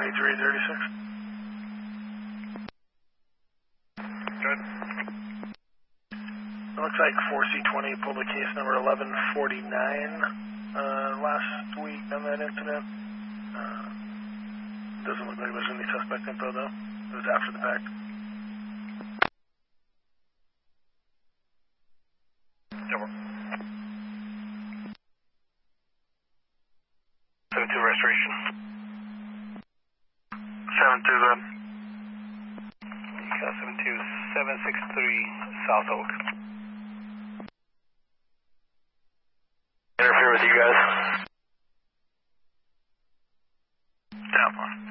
2336. Good. It looks like 4C20 pulled a case number 1149 last week on that incident. Doesn't look like there's any suspect info though. It was after the fact. Over. 72 restoration. 72 then. 72763 South Oak. Interfere with you guys. Down one.